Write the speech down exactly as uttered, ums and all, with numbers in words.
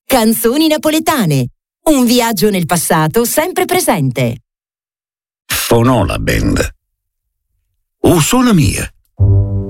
Canzoni napoletane. Un viaggio nel passato sempre presente. Fonò la band. Usò la mia.